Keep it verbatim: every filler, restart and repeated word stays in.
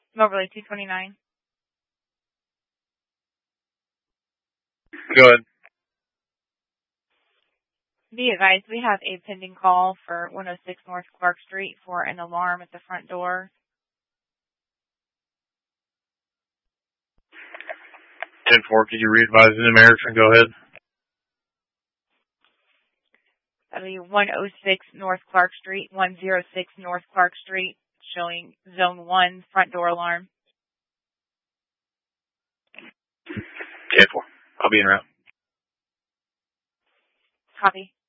Moberly two twenty-nine. Go ahead. Be advised, we have a pending call for one oh six North Clark Street for an alarm at the front door. ten four, could you re-advise the American? Go ahead. That'll be one oh six North Clark Street, one oh six North Clark Street, showing zone one front door alarm. ten four, I'll be en route. Copy.